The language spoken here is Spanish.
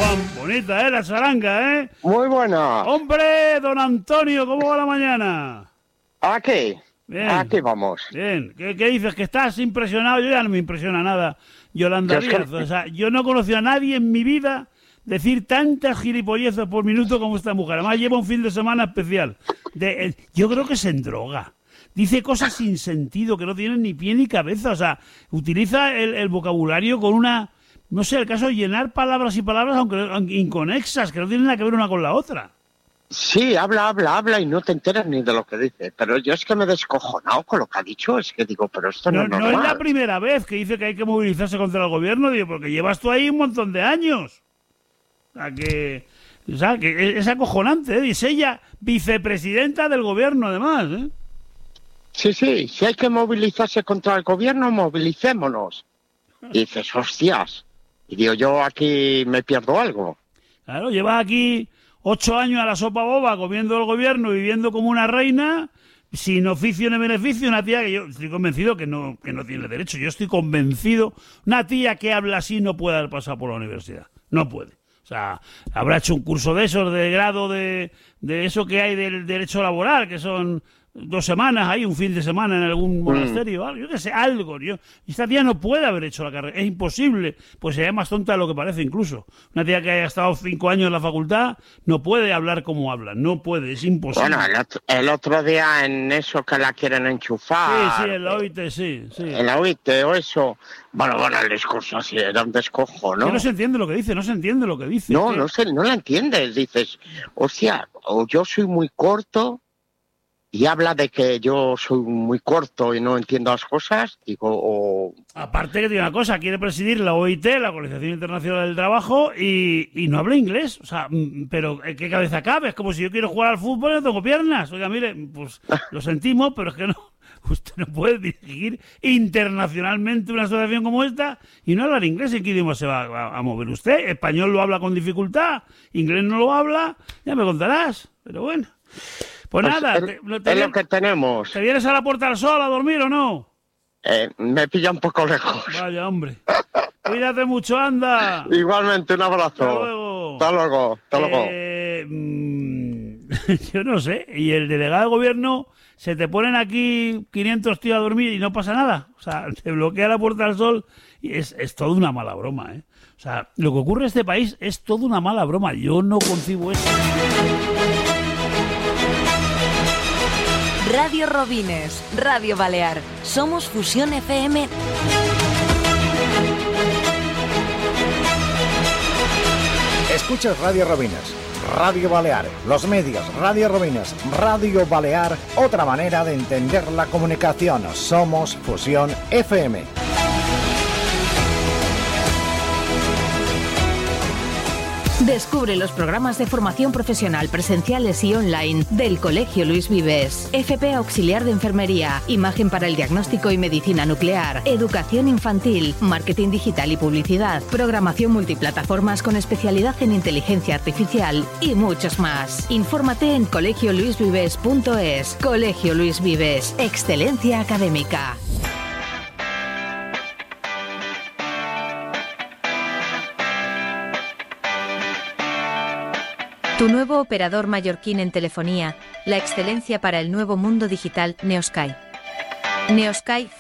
Bonita, la charanga, ¿eh? Muy buena. Hombre, don Antonio, ¿cómo va la mañana? Aquí. Bien. Aquí vamos. Bien. ¿Qué dices? ¿Que estás impresionado? Yo ya no me impresiona nada, Yolanda Díaz. O sea, yo no he conocido a nadie en mi vida decir tantas gilipollezas por minuto como esta mujer. Además, lleva un fin de semana especial. Yo creo que se endroga. Dice cosas sin sentido, que no tienen ni pie ni cabeza. O sea, utiliza el vocabulario con una... No sé, el caso de llenar palabras y palabras, aunque inconexas, que no tienen nada que ver una con la otra. Sí, habla y no te enteras ni de lo que dice. Pero yo es que me he descojonado con lo que ha dicho. Es que digo, pero esto no es normal. No es la primera vez que dice que hay que movilizarse contra el gobierno, digo, porque llevas tú ahí un montón de años. O sea, que es acojonante, ¿eh? Es ella vicepresidenta del gobierno, además, ¿eh? Sí, si hay que movilizarse contra el gobierno, movilicémonos. Y dices, hostias. Y digo, yo aquí me pierdo algo. Claro, llevas aquí 8 años a la sopa boba comiendo el gobierno, viviendo como una reina, sin oficio ni beneficio, una tía que yo estoy convencido que no tiene derecho. Yo estoy convencido, una tía que habla así no puede haber pasado por la universidad. No puede. O sea, habrá hecho un curso de esos, de grado de eso que hay del derecho laboral, que son 2 semanas ahí, un fin de semana en algún monasterio, algo, yo qué sé, algo. Esta tía no puede haber hecho la carrera, es imposible, pues sería más tonta de lo que parece incluso. Una tía que haya estado 5 años en la facultad no puede hablar como habla, no puede, es imposible. Bueno, el otro día en eso que la quieren enchufar. Sí, en la OIT, sí. En la OIT o eso. Bueno, el discurso así era un descojo, ¿no? Que no se entiende lo que dice, no No la entiendes, dices, o sea, o yo soy muy corto... Y habla de que yo soy muy corto y no entiendo las cosas, digo... Aparte que tiene una cosa, quiere presidir la OIT, la Organización Internacional del Trabajo, y no habla inglés. O sea, pero ¿qué cabeza cabe? Es como si yo quiero jugar al fútbol y no tengo piernas. Oiga, mire, pues lo sentimos, pero es que no. Usted no puede dirigir internacionalmente una asociación como esta y no hablar inglés. ¿En qué idioma se va a mover usted? Español lo habla con dificultad, inglés no lo habla, ya me contarás. Pero bueno... Pues nada, es lo que tenemos. ¿Te vienes a la Puerta del Sol a dormir o no? Me pilla un poco lejos. Vaya, hombre. Cuídate mucho, anda. Igualmente, un abrazo. Hasta luego. Hasta luego. Yo no sé. Y el delegado de gobierno, se te ponen aquí 500 tíos a dormir y no pasa nada. O sea, te bloquea la Puerta del Sol y es toda una mala broma, ¿eh? O sea, lo que ocurre en este país es toda una mala broma. Yo no concibo eso. Radio Robines, Radio Balear. Somos Fusión FM. Escuchas Radio Robines, Radio Balear, los medios, Radio Robines, Radio Balear, otra manera de entender la comunicación. Somos Fusión FM. Descubre los programas de formación profesional presenciales y online del Colegio Luis Vives. FP Auxiliar de Enfermería, Imagen para el Diagnóstico y Medicina Nuclear, Educación Infantil, Marketing Digital y Publicidad, Programación Multiplataformas con especialidad en Inteligencia Artificial y muchos más. Infórmate en colegioluisvives.es. Colegio Luis Vives. Excelencia académica. Tu nuevo operador mallorquín en telefonía, la excelencia para el nuevo mundo digital Neosky. Neosky